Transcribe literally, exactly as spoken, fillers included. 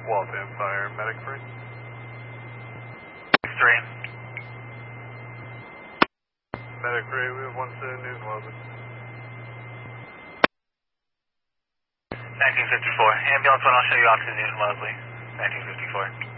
Waltham Fire, medic three. three. Medic three, we have one to Newton Wellesley. nineteen fifty-four. Ambulance one, I'll show you out to Newton Wellesley. nineteen fifty-four.